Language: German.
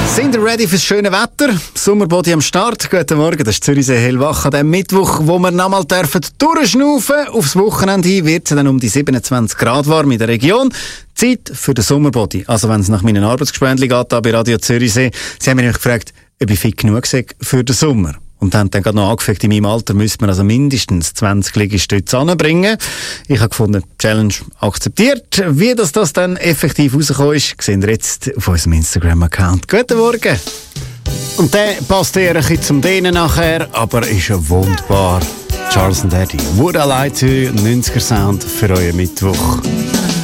Sind ihr ready fürs schöne Wetter? Sommerbody am Start. Guten Morgen, das ist Zürichsee hellwach an diesem Mittwoch, wo wir nochmal durchschnaufen dürfen. Aufs Wochenende hin wird es dann um die 27 Grad warm in der Region. Zeit für den Sommerbody. Also wenn es nach meinen Arbeitsgespendli geht, da bei Radio Zürichsee. Sie haben mich gefragt, ob ich fit genug sei für den Sommer. Und haben dann gerade noch angefangen, in meinem Alter müsste man also mindestens 20 Liegestütze anbringen. Ich habe gefunden, Challenge akzeptiert. Wie das dann effektiv rausgekommen ist, sehen wir jetzt auf unserem Instagram-Account. Guten Morgen! Und der passt eher ein bisschen zum Dehnen nachher, aber ist ja wunderbar. Charles & Eddie, Would I Lie to You, 90er Sound für euren Mittwoch.